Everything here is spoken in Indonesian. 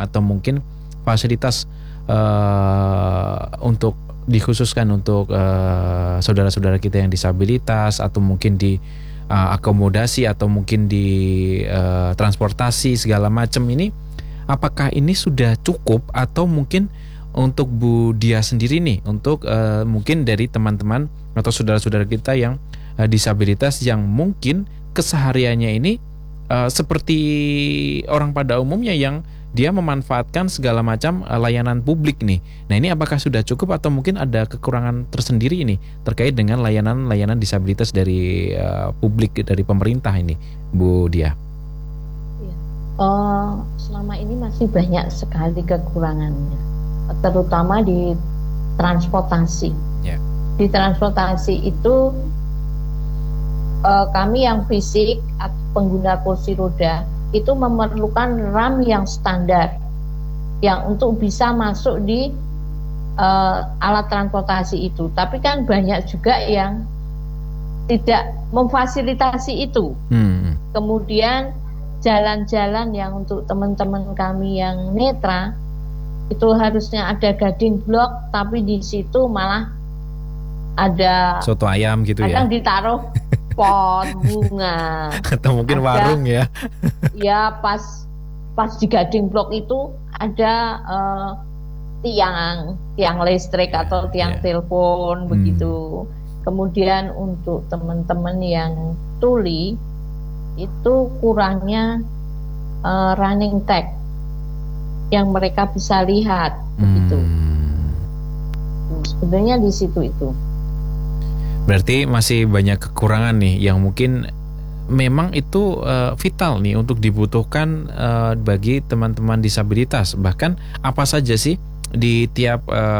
atau mungkin fasilitas untuk dikhususkan untuk saudara-saudara kita yang disabilitas, atau mungkin di akomodasi, atau mungkin di transportasi segala macam ini, apakah ini sudah cukup, atau mungkin untuk Bu Dia sendiri nih, untuk mungkin dari teman-teman atau saudara-saudara kita yang disabilitas yang mungkin kesehariannya ini seperti orang pada umumnya yang dia memanfaatkan segala macam layanan publik nih. Nah, ini apakah sudah cukup atau mungkin ada kekurangan tersendiri ini terkait dengan layanan-layanan disabilitas dari publik, dari pemerintah ini, Bu Dia? Selama ini masih banyak sekali kekurangannya, terutama di transportasi. Di transportasi itu kami yang fisik atau pengguna kursi roda itu memerlukan RAM yang standar yang untuk bisa masuk di alat transportasi itu. Tapi kan banyak juga yang tidak memfasilitasi itu. Kemudian jalan-jalan yang untuk teman-teman kami yang netra itu harusnya ada guiding block, tapi di situ malah ada soto ayam gitu ya, ditaruh pot bunga atau mungkin warung ya. Ya, pas di guiding block itu ada tiang listrik atau tiang telepon begitu. Kemudian untuk teman-teman yang tuli itu kurangnya running tag yang mereka bisa lihat begitu. Sebenarnya di situ itu. Berarti masih banyak kekurangan nih yang mungkin memang itu vital nih untuk dibutuhkan bagi teman-teman disabilitas. Bahkan apa saja sih di tiap